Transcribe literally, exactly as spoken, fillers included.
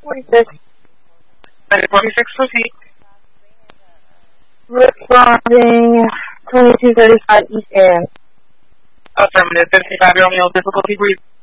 forty-six. Medic forty-six, proceed. Responding twenty-two thirty-five East End. Affirmative, fifty-five-year-old male, difficulty breathing.